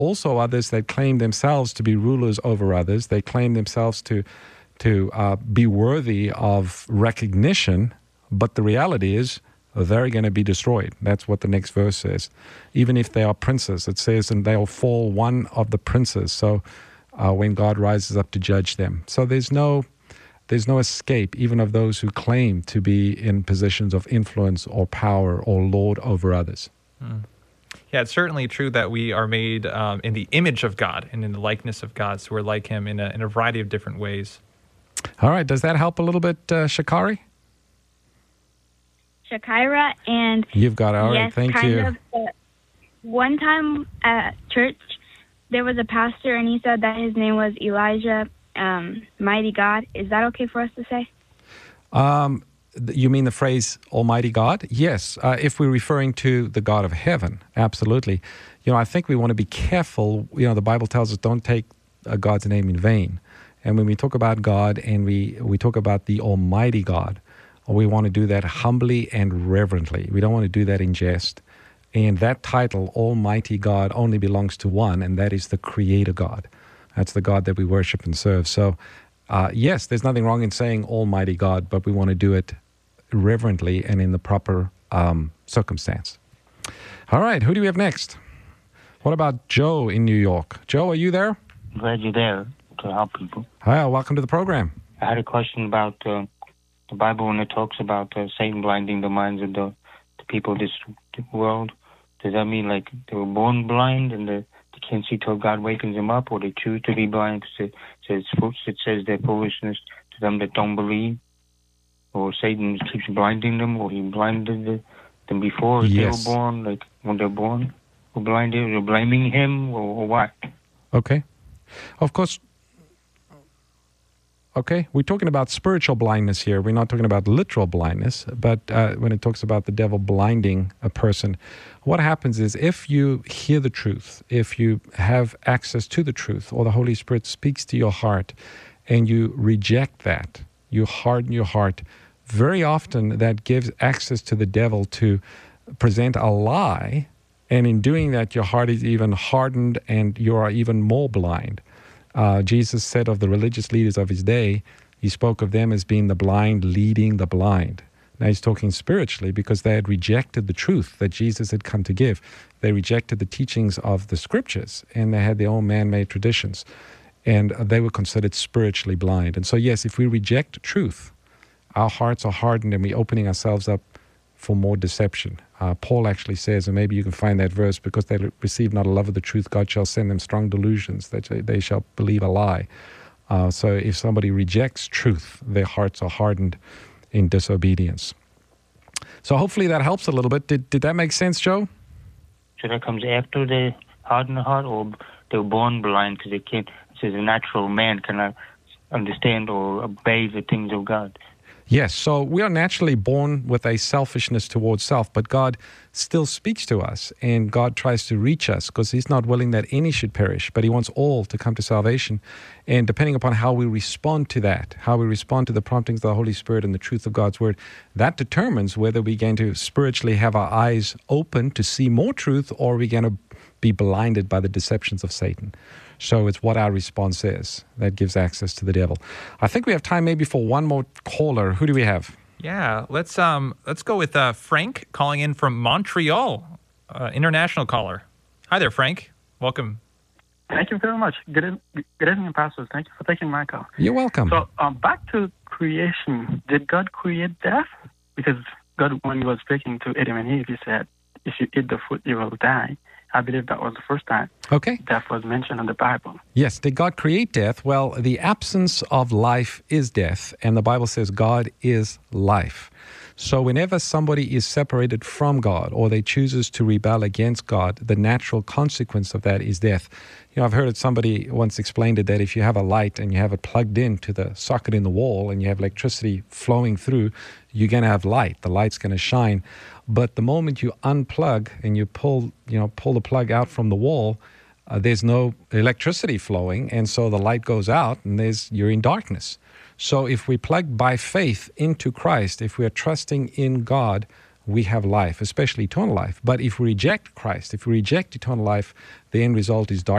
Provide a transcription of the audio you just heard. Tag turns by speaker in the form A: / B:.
A: also others that claim themselves to be rulers over others. They claim themselves to be worthy of recognition, but the reality is they're going to be destroyed. That's what the next verse says. Even if they are princes, it says, and they'll fall one of the princes. So when God rises up to judge them. So there's no escape, even of those who claim to be in positions of influence or power or lord over others.
B: Yeah, it's certainly true that we are made in the image of God and in the likeness of God. So we're like him in a variety of different ways.
A: All right. Does that help a little bit, Shakari?
C: Shakira, and
A: you've got it. All right.
C: yes,
A: Thank
C: kind
A: you.
C: of. One time at church, there was a pastor, and he said that his name was Elijah, Mighty God. Is that okay for us to say?
A: You mean the phrase Almighty God? Yes. If we're referring to the God of heaven, absolutely. I think we want to be careful. The Bible tells us don't take God's name in vain. And when we talk about God and we talk about the Almighty God, we want to do that humbly and reverently. We don't want to do that in jest. And that title, Almighty God, only belongs to one, and that is the Creator God. That's the God that we worship and serve. So, yes, there's nothing wrong in saying Almighty God, but we want to do it reverently and in the proper circumstance. All right, who do we have next? What about Joe in New York? Joe, are you there?
D: Glad you're there to help people.
A: Hi, welcome to the program.
D: I had a question about the Bible when it talks about Satan blinding the minds of the people of this world. Does that mean like they were born blind and they can't see till God wakens them up, or they choose to be blind because it says their foolishness to them that don't believe? Or Satan keeps blinding them, or he blinded them before they were born, like when they're born? Or blinded, or blaming him, or what?
A: Okay. Of course. Okay, we're talking about spiritual blindness here. We're not talking about literal blindness. But when it talks about the devil blinding a person, what happens is if you hear the truth, if you have access to the truth, or the Holy Spirit speaks to your heart, and you reject that, you harden your heart, very often that gives access to the devil to present a lie. And in doing that, your heart is even hardened and you are even more blind. Jesus said of the religious leaders of his day, he spoke of them as being the blind leading the blind. Now he's talking spiritually because they had rejected the truth that Jesus had come to give. They rejected the teachings of the scriptures and they had their own man-made traditions. And they were considered spiritually blind. And so yes, if we reject truth, our hearts are hardened and we're opening ourselves up for more deception. Paul actually says, and maybe you can find that verse, because they receive not a love of the truth, God shall send them strong delusions, that they shall believe a lie. So if somebody rejects truth, their hearts are hardened in disobedience. So hopefully that helps a little bit. Did that make sense, Joe?
D: So that comes after they harden the heart, or they were born blind because they can't, it says a natural man cannot understand or obey the things of God.
A: Yes, so we are naturally born with a selfishness towards self, but God still speaks to us, and God tries to reach us because he's not willing that any should perish, but he wants all to come to salvation. And depending upon how we respond to that, how we respond to the promptings of the Holy Spirit and the truth of God's Word, that determines whether we're going to spiritually have our eyes open to see more truth, or we're going to be blinded by the deceptions of Satan. So it's what our response is that gives access to the devil. I think we have time maybe for one more caller. Who do we have?
B: Yeah, let's go with Frank calling in from Montreal, international caller. Hi there, Frank. Welcome.
E: Thank you very much. Good evening, pastors. Thank you for taking my call.
A: You're welcome.
E: So back to creation. Did God create death? Because God, when he was speaking to Adam and Eve, he said, if you eat the fruit, you will die. I believe that was the first time death was mentioned in the Bible.
A: Yes. Did God create death? Well, the absence of life is death, and the Bible says God is life. So whenever somebody is separated from God or they chooses to rebel against God, the natural consequence of that is death. I've heard somebody once explained it that if you have a light and you have it plugged into the socket in the wall and you have electricity flowing through, you're going to have light. The light's going to shine. But the moment you unplug and you pull the plug out from the wall, there's no electricity flowing, and so the light goes out and you're in darkness. So if we plug by faith into Christ, if we are trusting in God, we have life, especially eternal life. But if we reject Christ, if we reject eternal life, the end result is darkness.